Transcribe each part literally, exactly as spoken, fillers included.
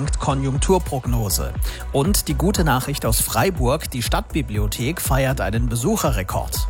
senkt Konjunkturprognose. Und die gute Nachricht aus Freiburg, die Stadtbibliothek feiert einen Besucherrekord.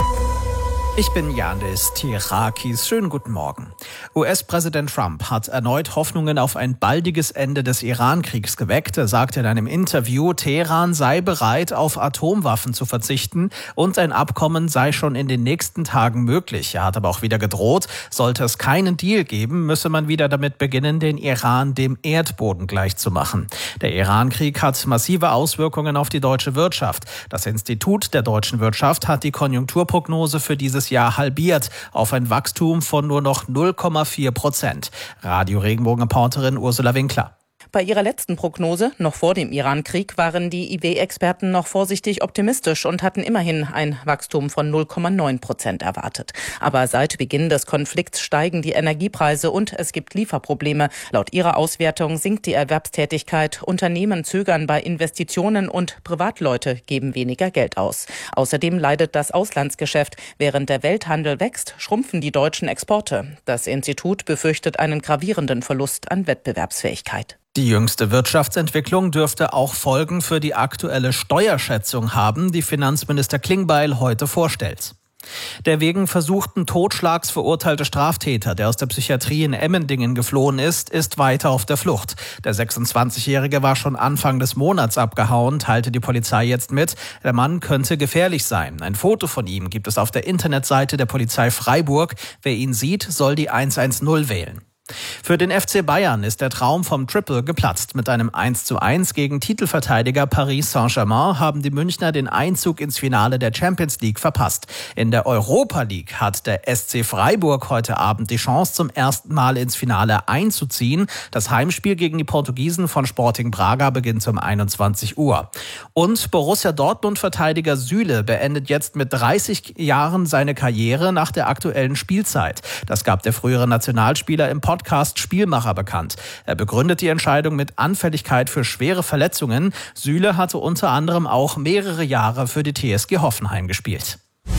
Ich bin Yanis Tirakis. Schönen guten Morgen. U S-Präsident Trump hat erneut Hoffnungen auf ein baldiges Ende des Iran-Kriegs geweckt. Er sagte in einem Interview, Teheran sei bereit, auf Atomwaffen zu verzichten und ein Abkommen sei schon in den nächsten Tagen möglich. Er hat aber auch wieder gedroht, sollte es keinen Deal geben, müsse man wieder damit beginnen, den Iran dem Erdboden gleichzumachen. Der Iran-Krieg hat massive Auswirkungen auf die deutsche Wirtschaft. Das Institut der deutschen Wirtschaft hat die Konjunkturprognose für dieses Jahr halbiert auf ein Wachstum von nur noch null Komma vier Prozent. Radio-Regenbogen-Reporterin Ursula Winkler. Bei ihrer letzten Prognose, noch vor dem Iran-Krieg, waren die I W-Experten noch vorsichtig optimistisch und hatten immerhin ein Wachstum von null Komma neun Prozent erwartet. Aber seit Beginn des Konflikts steigen die Energiepreise und es gibt Lieferprobleme. Laut ihrer Auswertung sinkt die Erwerbstätigkeit, Unternehmen zögern bei Investitionen und Privatleute geben weniger Geld aus. Außerdem leidet das Auslandsgeschäft. Während der Welthandel wächst, schrumpfen die deutschen Exporte. Das Institut befürchtet einen gravierenden Verlust an Wettbewerbsfähigkeit. Die jüngste Wirtschaftsentwicklung dürfte auch Folgen für die aktuelle Steuerschätzung haben, die Finanzminister Klingbeil heute vorstellt. Der wegen versuchten Totschlags verurteilte Straftäter, der aus der Psychiatrie in Emmendingen geflohen ist, ist weiter auf der Flucht. Der sechsundzwanzigjährige war schon Anfang des Monats abgehauen, teilte die Polizei jetzt mit. Der Mann könnte gefährlich sein. Ein Foto von ihm gibt es auf der Internetseite der Polizei Freiburg. Wer ihn sieht, soll die hundertzehn wählen. Für den F C Bayern ist der Traum vom Triple geplatzt. Mit einem eins zu eins gegen Titelverteidiger Paris Saint-Germain haben die Münchner den Einzug ins Finale der Champions League verpasst. In der Europa League hat der S C Freiburg heute Abend die Chance, zum ersten Mal ins Finale einzuziehen. Das Heimspiel gegen die Portugiesen von Sporting Braga beginnt um einundzwanzig Uhr. Und Borussia Dortmund-Verteidiger Süle beendet jetzt mit dreißig Jahren seine Karriere nach der aktuellen Spielzeit. Das gab der frühere Nationalspieler im Podcast Spielmacher bekannt. Er begründet die Entscheidung mit Anfälligkeit für schwere Verletzungen. Süle hatte unter anderem auch mehrere Jahre für die T S G Hoffenheim gespielt.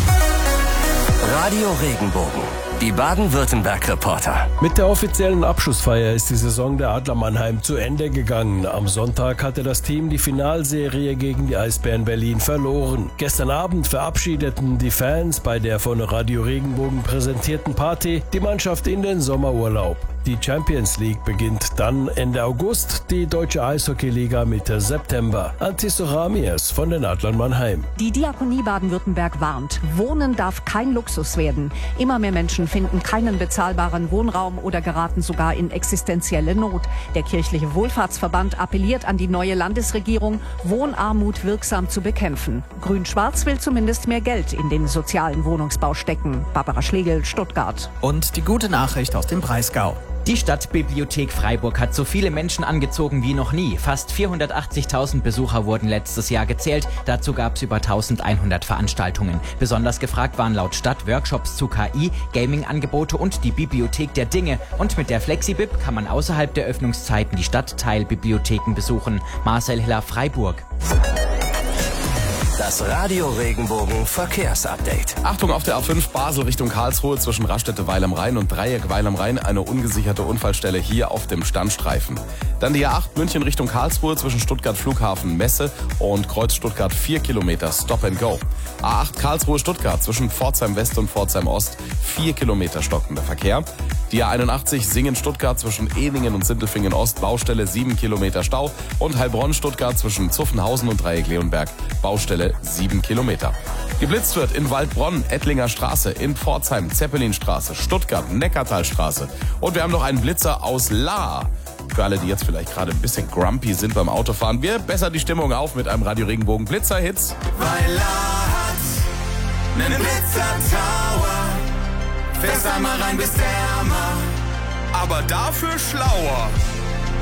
Radio Regenbogen, die Baden-Württemberg-Reporter. Mit der offiziellen Abschlussfeier ist die Saison der Adler Mannheim zu Ende gegangen. Am Sonntag hatte das Team die Finalserie gegen die Eisbären Berlin verloren. Gestern Abend verabschiedeten die Fans bei der von Radio Regenbogen präsentierten Party die Mannschaft in den Sommerurlaub. Die Champions League beginnt dann Ende August, die Deutsche Eishockeyliga Mitte September. Antiso Ramirez von den Adlern Mannheim. Die Diakonie Baden-Württemberg warnt, Wohnen darf kein Luxus werden. Immer mehr Menschen finden keinen bezahlbaren Wohnraum oder geraten sogar in existenzielle Not. Der kirchliche Wohlfahrtsverband appelliert an die neue Landesregierung, Wohnarmut wirksam zu bekämpfen. Grün-Schwarz will zumindest mehr Geld in den sozialen Wohnungsbau stecken. Barbara Schlegel, Stuttgart. Und die gute Nachricht aus dem Breisgau. Die Stadtbibliothek Freiburg hat so viele Menschen angezogen wie noch nie. Fast vierhundertachtzigtausend Besucher wurden letztes Jahr gezählt. Dazu gab es über eintausendeinhundert Veranstaltungen. Besonders gefragt waren laut Stadt Workshops zu K I, Gaming-Angebote und die Bibliothek der Dinge. Und mit der Flexibib kann man außerhalb der Öffnungszeiten die Stadtteilbibliotheken besuchen. Marcel Hiller, Freiburg. Das Radio Regenbogen Verkehrsupdate. Achtung auf der A fünf Basel Richtung Karlsruhe zwischen Raststätte Weil am Rhein und Dreieck Weil am Rhein eine ungesicherte Unfallstelle hier auf dem Standstreifen. Dann die A acht München Richtung Karlsruhe zwischen Stuttgart Flughafen Messe und Kreuz Stuttgart vier Kilometer Stop and Go. A acht Karlsruhe Stuttgart zwischen Pforzheim West und Pforzheim Ost vier Kilometer stockender Verkehr. Die A einundachtzig Singen Stuttgart zwischen Ehningen und Sindelfingen Ost Baustelle sieben Kilometer Stau und Heilbronn Stuttgart zwischen Zuffenhausen und Dreieck Leonberg Baustelle sieben Kilometer. Geblitzt wird in Waldbronn, Ettlinger Straße, in Pforzheim, Zeppelinstraße, Stuttgart, Neckartalstraße. Und wir haben noch einen Blitzer aus Lahr. Für alle, die jetzt vielleicht gerade ein bisschen grumpy sind beim Autofahren, wir bessern die Stimmung auf mit einem Radio Regenbogen Blitzer-Hits. Weil Lahr hat nen Blitzer-Tower, fährst einmal rein, bist ärmer, aber dafür schlauer.